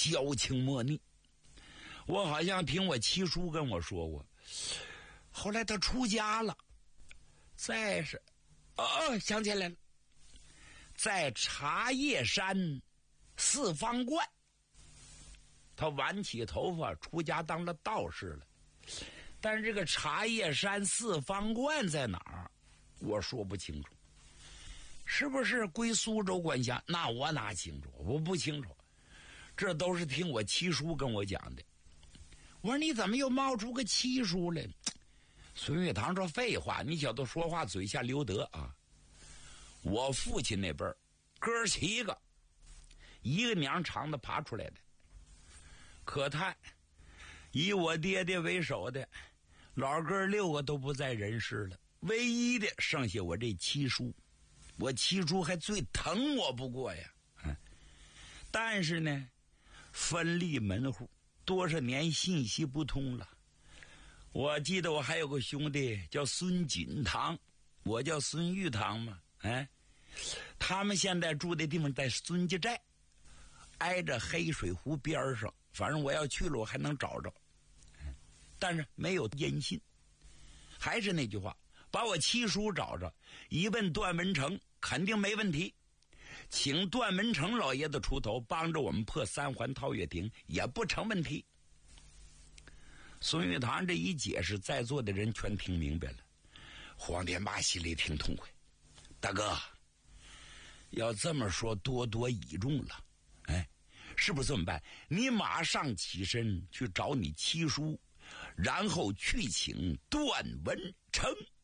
交情莫逆。我好像听我七叔跟我说过，后来他出家了，想起来了，在茶叶山四方观，他挽起头发出家当了道士了。但是这个茶叶山四方观在哪儿，我说不清楚。是不是归苏州管辖？那我哪清楚？我不清楚。这都是听我七叔跟我讲的。我说你怎么又冒出个七叔来？孙玉堂说废话，你小子说话嘴下留德啊。我父亲那辈儿哥7个，一个娘长的爬出来的，可叹以我爹爹为首的老哥6个都不在人世了，唯一的剩下我这七叔。我七叔还最疼我不过呀，但是呢分立门户，多少年信息不通了。我记得我还有个兄弟叫孙锦堂，我叫孙玉堂嘛，他们现在住的地方在孙家寨，挨着黑水湖边上，反正我要去了我还能找着，但是没有音信。还是那句话，把我七叔找着，一问段文成肯定没问题，请段文成老爷子出头帮着我们破3环套月亭也不成问题。孙玉堂这一解释，在座的人全听明白了。黄天霸心里挺痛快，大哥要这么说多多益众了，是不是这么办？你马上起身去找你七叔，然后去请段文成。